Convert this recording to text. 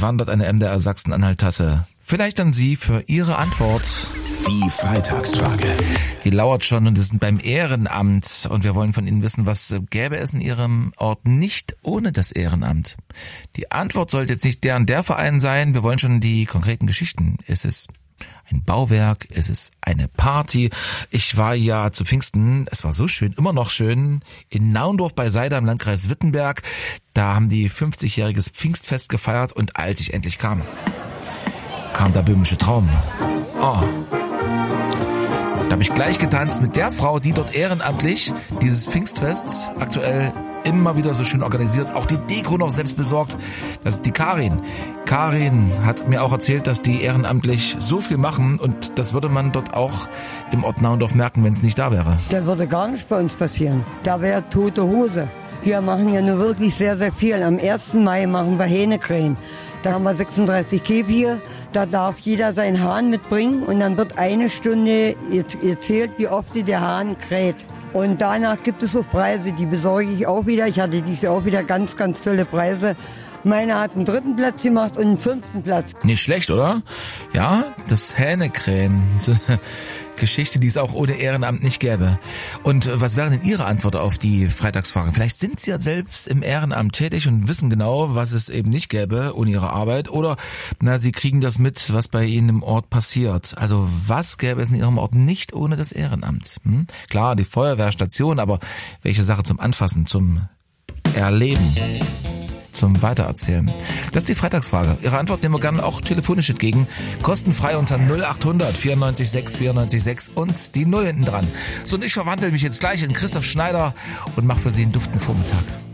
wandert eine MDR Sachsen-Anhalt-Tasse vielleicht an Sie für Ihre Antwort. Die Freitagsfrage. Die lauert schon und es sind beim Ehrenamt. Und wir wollen von Ihnen wissen, was gäbe es in Ihrem Ort nicht ohne das Ehrenamt? Die Antwort sollte jetzt nicht der und der Verein sein. Wir wollen schon die konkreten Geschichten. Ist es ein Bauwerk? Ist es eine Party? Ich war ja zu Pfingsten, es war so schön, immer noch schön, in Naundorf bei Seida im Landkreis Wittenberg. Da haben die 50-jähriges Pfingstfest gefeiert und als ich endlich kam der böhmische Traum. Oh. Da habe ich gleich getanzt mit der Frau, die dort ehrenamtlich dieses Pfingstfest aktuell immer wieder so schön organisiert, auch die Deko noch selbst besorgt. Das ist die Karin. Karin hat mir auch erzählt, dass die ehrenamtlich so viel machen und das würde man dort auch im Ort Naundorf merken, wenn es nicht da wäre. Da würde gar nichts bei uns passieren. Da wäre tote Hose. Wir machen ja nur wirklich sehr, sehr viel. Am 1. Mai machen wir Hähnekrähen. Da haben wir 36 Käfige. Da darf jeder seinen Hahn mitbringen und dann wird eine Stunde erzählt, wie oft der Hahn kräht. Und danach gibt es auch Preise, die besorge ich auch wieder. Ich hatte dieses Jahr auch wieder ganz, ganz tolle Preise. Meiner hat einen 3. Platz gemacht und einen 5. Platz. Nicht schlecht, oder? Ja, das Hähnekrähen. So eine Geschichte, die es auch ohne Ehrenamt nicht gäbe. Und was wäre denn Ihre Antwort auf die Freitagsfrage? Vielleicht sind Sie ja selbst im Ehrenamt tätig und wissen genau, was es eben nicht gäbe ohne Ihre Arbeit. Oder Sie kriegen das mit, was bei Ihnen im Ort passiert. Also was gäbe es in Ihrem Ort nicht ohne das Ehrenamt? Klar, die Feuerwehrstation, aber welche Sache zum Anfassen, zum Erleben? Zum Weitererzählen. Das ist die Freitagsfrage. Ihre Antwort nehmen wir gerne auch telefonisch entgegen. Kostenfrei unter 0800 94 6 94 6 und die 0 hinten dran. So, und ich verwandle mich jetzt gleich in Christoph Schneider und mache für Sie einen duftenden Vormittag.